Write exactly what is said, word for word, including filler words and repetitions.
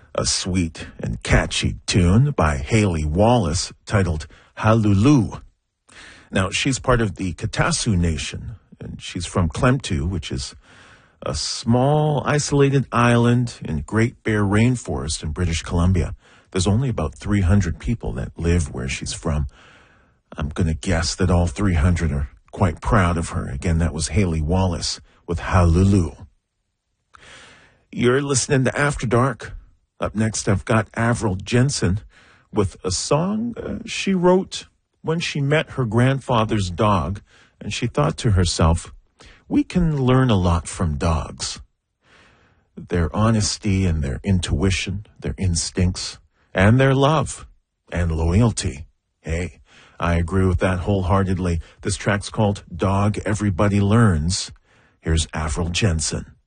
a sweet and catchy tune by Haley Wallace titled Halulu. Now, she's part of the Katasu Nation, and she's from Klemtu, which is a small, isolated island in Great Bear Rainforest in British Columbia. There's only about three hundred people that live where she's from. I'm going to guess that all three hundred are quite proud of her. Again, that was Haley Wallace with Halulu. You're listening to After Dark. Up next, I've got Avril Jensen with a song uh, she wrote when she met her grandfather's dog, and she thought to herself, we can learn a lot from dogs. Their honesty and their intuition, their instincts, and their love and loyalty. Hey, I agree with that wholeheartedly. This track's called Dog Everybody Learns. Here's Avril Jensen.